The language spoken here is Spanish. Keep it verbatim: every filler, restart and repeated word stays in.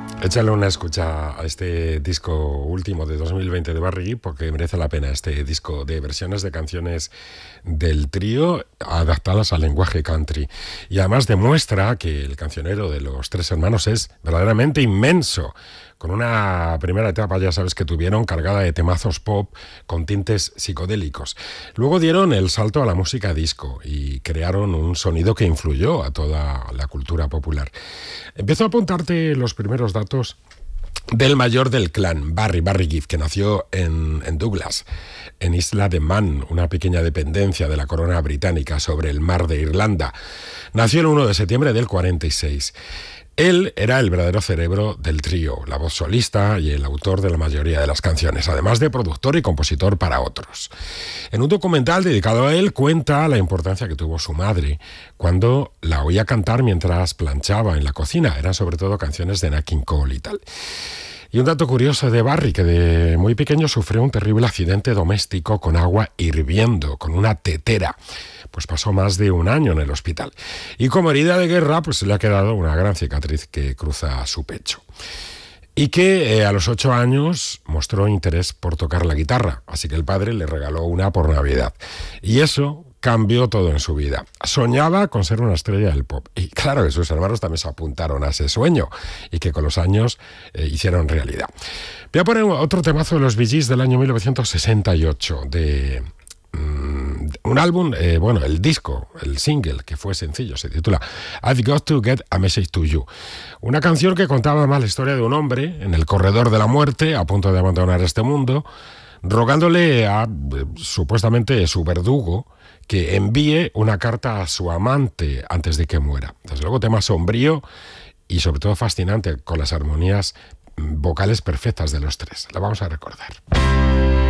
Échale una escucha a este disco último de dos mil veinte de Barry Gibb, porque merece la pena este disco de versiones de canciones del trío adaptadas al lenguaje country. Y además demuestra que el cancionero de los tres hermanos es verdaderamente inmenso, con una primera etapa, ya sabes, que tuvieron cargada de temazos pop con tintes psicodélicos. Luego dieron el salto a la música disco y crearon un sonido que influyó a toda la cultura popular. Empiezo a apuntarte los primeros datos del mayor del clan, Barry, Barry Gibb, que nació en, en Douglas, en Isla de Man, una pequeña dependencia de la corona británica sobre el mar de Irlanda. Nació el primero de septiembre del cuarenta y seis. Él era el verdadero cerebro del trío, la voz solista y el autor de la mayoría de las canciones, además de productor y compositor para otros. En un documental dedicado a él cuenta la importancia que tuvo su madre cuando la oía cantar mientras planchaba en la cocina. Eran sobre todo canciones de Nat King Cole y tal. Y un dato curioso de Barry, que de muy pequeño sufrió un terrible accidente doméstico con agua hirviendo, con una tetera. Pues pasó más de un año en el hospital. Y como herida de guerra, pues le ha quedado una gran cicatriz que cruza su pecho. Y que eh, a los ocho años mostró interés por tocar la guitarra, así que el padre le regaló una por Navidad. Y eso cambió todo en su vida. Soñaba con ser una estrella del pop. Y claro que sus hermanos también se apuntaron a ese sueño y que con los años eh, hicieron realidad. Voy a poner otro temazo de los Bee Gees del año mil novecientos sesenta y ocho, de mm, un álbum, eh, bueno, el disco, el single, que fue sencillo, se titula I've Got to Get a Message to You. Una canción que contaba más la historia de un hombre en el corredor de la muerte, a punto de abandonar este mundo, rogándole a, eh, supuestamente, su verdugo, que envíe una carta a su amante antes de que muera. Desde luego, tema sombrío y sobre todo fascinante, con las armonías vocales perfectas de los tres. La vamos a recordar.